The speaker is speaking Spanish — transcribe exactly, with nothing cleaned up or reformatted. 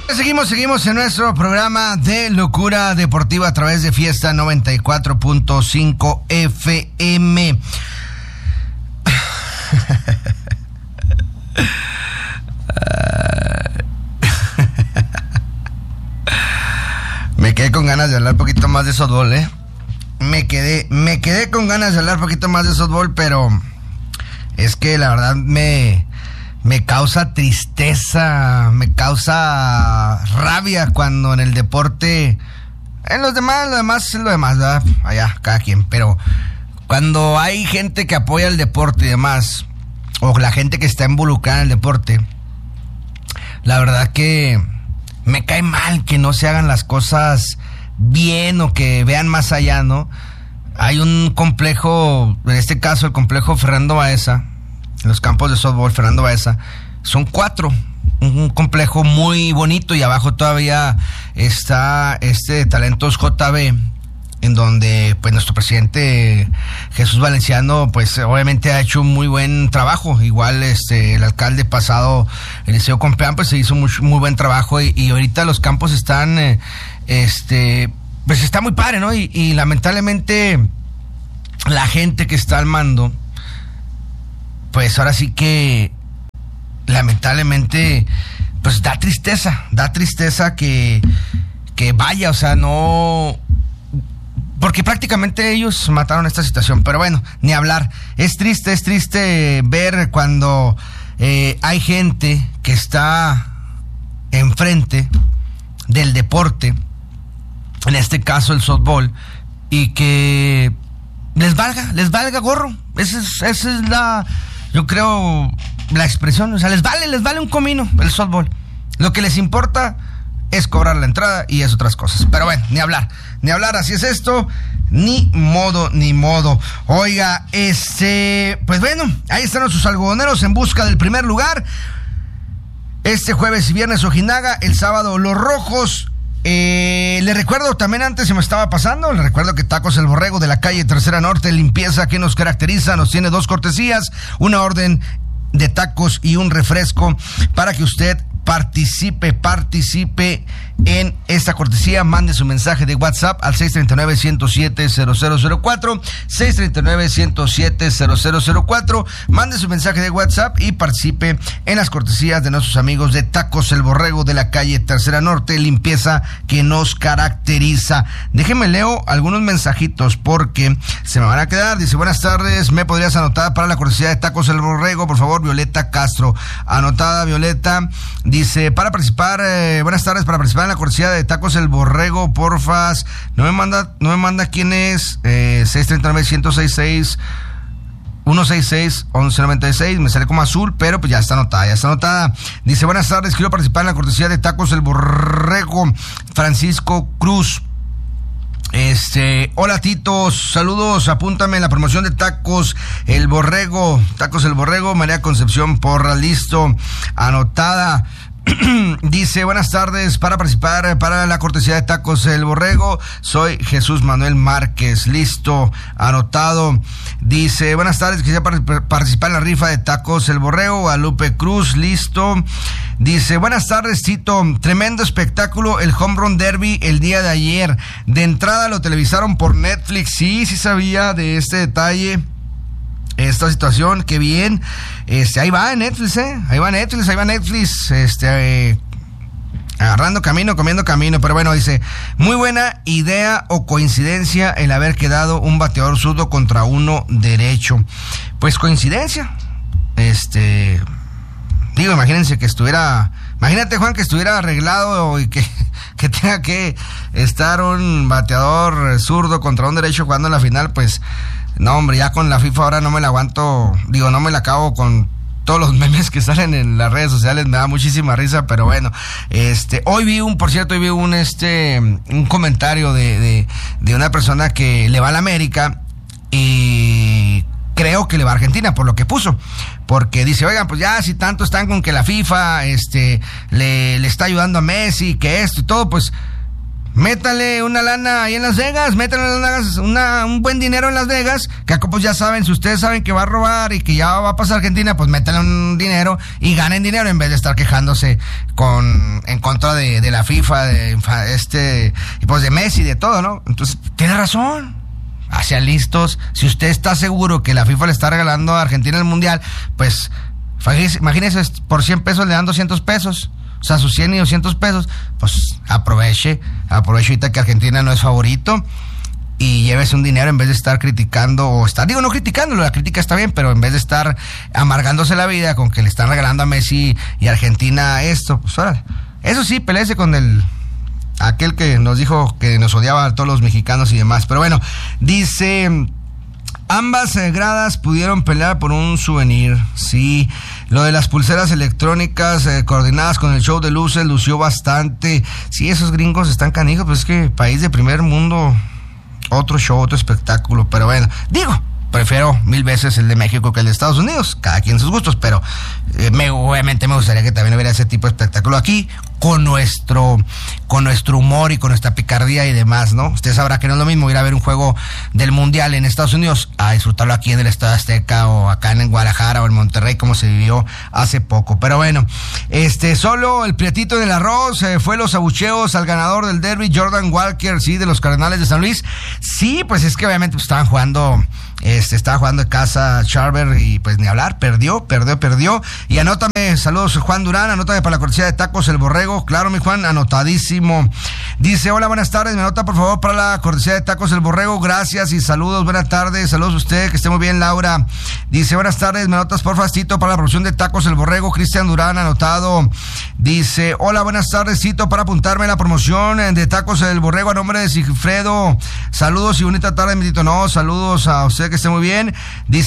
Seguimos, seguimos en nuestro programa de Locura Deportiva a través de Fiesta noventa y cuatro punto cinco F M. Me quedé con ganas de hablar un poquito más de softball, ¿eh? Me quedé, me quedé con ganas de hablar un poquito más de softball, pero es que la verdad me, me causa tristeza, me causa rabia cuando en el deporte, en los demás, lo demás es lo demás, ¿verdad? Allá, cada quien, pero cuando hay gente que apoya el deporte y demás, o la gente que está involucrada en el deporte, la verdad que me cae mal que no se hagan las cosas bien o que vean más allá, ¿no? Hay un complejo, en este caso el complejo Fernando Baeza, en los campos de softball Fernando Baeza, son cuatro, un complejo muy bonito, y abajo todavía está este Talentos J B, en donde pues nuestro presidente Jesús Valenciano pues obviamente ha hecho un muy buen trabajo. Igual este el alcalde pasado, Eliseo Compeán, pues se hizo muy, muy buen trabajo, y, y ahorita los campos están eh, este pues está muy padre, ¿no? Y, y lamentablemente la gente que está al mando, pues ahora sí que lamentablemente pues da tristeza, da tristeza que, que vaya, o sea, no... Porque prácticamente ellos mataron esta situación, pero bueno, ni hablar. Es triste, es triste ver cuando eh, hay gente que está enfrente del deporte, en este caso el softball, y que les valga, les valga gorro. Esa es, esa es la, yo creo, la expresión. O sea, les vale, les vale un comino el softball. Lo que les importa es cobrar la entrada y es otras cosas. Pero bueno, ni hablar, ni hablar, así es esto, ni modo, ni modo. Oiga, este, pues bueno, ahí están nuestros algodoneros en busca del primer lugar. Este jueves y viernes Ojinaga, el sábado Los Rojos. Eh, le recuerdo también, antes se me estaba pasando, le recuerdo que Tacos El Borrego de la calle Tercera Norte, limpieza que nos caracteriza, nos tiene dos cortesías, una orden de tacos y un refresco para que usted participe, participe en esta cortesía. Mande su mensaje de WhatsApp al seis tres nueve, uno cero siete, cero cero cero cuatro, seis tres nueve, uno cero siete, cero cero cero cuatro. Mande su mensaje de WhatsApp y participe en las cortesías de nuestros amigos de Tacos El Borrego de la calle Tercera Norte, limpieza que nos caracteriza. Déjenme leo algunos mensajitos porque se me van a quedar. Dice, buenas tardes, ¿me podrías anotar para la cortesía de Tacos El Borrego? Por favor, Violeta Castro. Anotada, Violeta. Dice, para participar, eh, buenas tardes, para participar en la cortesía de Tacos El Borrego, porfas, no me manda, no me manda quién es, eh, seis tres nueve, uno seis seis, uno seis seis, once noventa y seis, me sale como azul, pero pues ya está anotada, ya está anotada. Dice, buenas tardes, quiero participar en la cortesía de Tacos El Borrego, Francisco Cruz. Este, hola Titos, saludos, apúntame en la promoción de Tacos El Borrego, Tacos El Borrego, María Concepción Porra, listo, anotada. Dice, buenas tardes, para participar para la cortesía de Tacos El Borrego, soy Jesús Manuel Márquez, listo, anotado. Dice, buenas tardes, quisiera participar en la rifa de Tacos El Borrego, Guadalupe Cruz, listo. Dice, buenas tardes, Tito, tremendo espectáculo, el Home Run Derby el día de ayer, de entrada lo televisaron por Netflix, sí, sí sabía de este detalle, esta situación, qué bien. Este, ahí va Netflix, eh, ahí va Netflix, ahí va Netflix, este, eh, agarrando camino, comiendo camino, pero bueno, dice, muy buena idea o coincidencia el haber quedado un bateador zurdo contra uno derecho. Pues coincidencia, este, digo, imagínense que estuviera, imagínate Juan que estuviera arreglado y que, que tenga que estar un bateador zurdo contra un derecho jugando en la final, pues, no, hombre, ya con la FIFA ahora no me la aguanto, digo, no me la acabo con todos los memes que salen en las redes sociales, me da muchísima risa, pero bueno, este, hoy vi un, por cierto, hoy vi un, este, un comentario de, de, de una persona que le va a la América y creo que le va a Argentina, por lo que puso, porque dice, oigan, pues ya si tanto están con que la FIFA, este, le, le está ayudando a Messi, que esto y todo, pues, métale una lana ahí en Las Vegas, métale una, una, un buen dinero en Las Vegas, que pues ya saben, si ustedes saben que va a robar y que ya va a pasar Argentina, pues métale un dinero y ganen dinero en vez de estar quejándose con en contra de, de la FIFA, de este, pues de Messi, de todo, ¿no? Entonces, tiene razón. Sean listos. Si usted está seguro que la FIFA le está regalando a Argentina el Mundial, pues imagínese, por cien pesos le dan doscientos pesos. O sea, sus cien y doscientos pesos, pues aproveche, aproveche ahorita que Argentina no es favorito y llévese un dinero en vez de estar criticando o estar, digo, no criticándolo, la crítica está bien, pero en vez de estar amargándose la vida con que le están regalando a Messi y a Argentina esto, pues órale. Eso sí, peleese con el aquel que nos dijo que nos odiaba a todos los mexicanos y demás. Pero bueno, dice, ambas eh, gradas pudieron pelear por un souvenir. Sí, lo de las pulseras electrónicas eh, coordinadas con el show de luces lució bastante. Sí, esos gringos están canijos, pues es que país de primer mundo, otro show, otro espectáculo. Pero bueno, digo, prefiero mil veces el de México que el de Estados Unidos, cada quien sus gustos, pero eh, me, obviamente me gustaría que también hubiera ese tipo de espectáculo aquí, con nuestro con nuestro humor y con nuestra picardía y demás, ¿no? Usted sabrá que no es lo mismo ir a ver un juego del Mundial en Estados Unidos a disfrutarlo aquí en el Estadio Azteca o acá en Guadalajara o en Monterrey, como se vivió hace poco. Pero bueno, este solo el prietito del arroz eh, fue los abucheos al ganador del derby, Jordan Walker, sí, de los Cardenales de San Luis. Sí, pues es que obviamente pues, estaban jugando Este, estaba jugando en casa Charver y pues ni hablar, perdió, perdió, perdió. Y anótame, saludos Juan Durán, anótame para la cortesía de Tacos El Borrego. Claro, mi Juan, anotadísimo. Dice, hola, buenas tardes, me anota por favor para la cortesía de Tacos El Borrego. Gracias y saludos, buenas tardes, saludos a usted, que esté muy bien, Laura. Dice, buenas tardes, me anotas por fastito para la producción de Tacos El Borrego. Cristian Durán, anotado. Dice, hola, buenas tardes, cito para apuntarme a la promoción de Tacos El Borrego a nombre de Sigfredo. Saludos y bonita tarde, mi tito. No, saludos a usted, que esté muy bien. Dice,